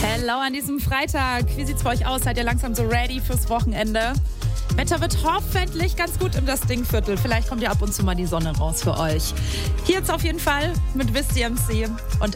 Hello an diesem Freitag. Wie sieht's bei euch aus? Seid ihr langsam so ready fürs Wochenende? Wetter wird hoffentlich ganz gut im das Dingviertel. Vielleicht kommt ja ab und zu mal die Sonne raus für euch. Hier jetzt auf jeden Fall mit Wiss DMC und